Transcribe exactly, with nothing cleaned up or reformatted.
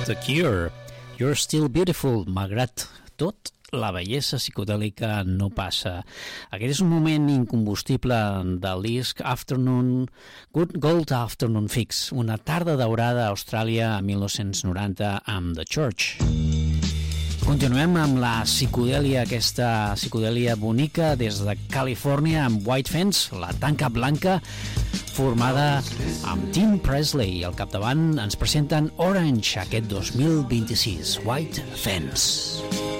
The Cure, You're Still Beautiful, malgrat tot, la bellesa psicodèlica no passa. Aquest és un moment incombustible del disc Afternoon, Good Gold Afternoon Fix, una tarda daurada a Austràlia a mil nou-cents noranta amb The Church. Continuem amb la psicodèlia, aquesta psicodèlia bonica des de Califòrnia amb White Fence, la tanca blanca, formada amb Tim Presley. Al capdavant ens presenten Orange aquest dos mil vint-i-sis, White Fence.